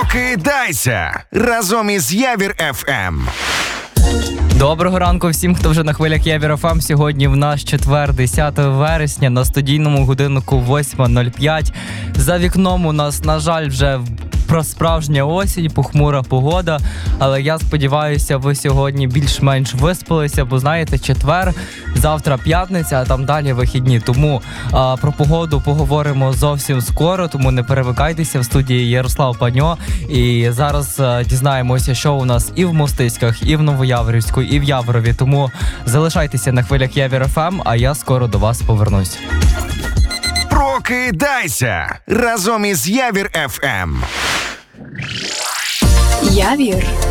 Прокидайся разом із Явір ФМ. Доброго ранку всім, хто вже на хвилях Явір ФМ. Сьогодні в нас четвер, 10 вересня, на студійному годиннику 8:05. За вікном у нас, на жаль, вже справжня осінь, похмура погода, але я сподіваюся, ви сьогодні більш-менш виспалися, бо знаєте, четвер, завтра п'ятниця, а там далі вихідні. Тому про погоду поговоримо зовсім скоро, тому не перевикайтеся. В студії Ярослав Паньо. І зараз дізнаємося, що у нас і в Мостиськах, і в Новояворівську, і в Яворові. Тому залишайтеся на хвилях Явір ФМ, а я скоро до вас повернусь. Прокидайся разом із Явір ФМ. Явір